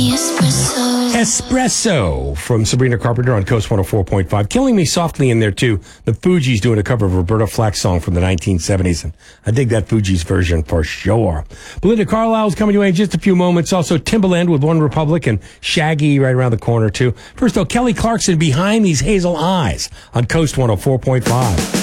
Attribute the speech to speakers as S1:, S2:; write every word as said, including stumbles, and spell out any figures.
S1: espresso.
S2: Espresso from Sabrina Carpenter on Coast one oh four point five. Killing Me Softly in there, too. The Fugees doing a cover of a Roberta Flack song from the nineteen seventies. And I dig that Fugees version for sure. Belinda Carlisle's coming your way in just a few moments. Also, Timbaland with One Republic and Shaggy right around the corner, too. First, though, Kelly Clarkson, Behind These Hazel Eyes on Coast one oh four point five.